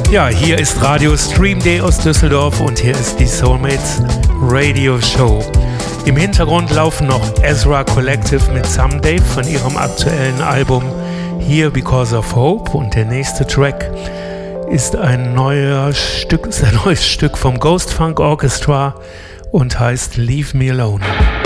Ja, hier ist Radio Stream Day aus Düsseldorf und hier ist die Soulmates Radio Show. Im Hintergrund laufen noch Ezra Collective mit Someday von ihrem aktuellen Album Here Because of Hope und der nächste Track ist ein neues Stück vom Ghost Funk Orchestra und heißt Leave Me Alone.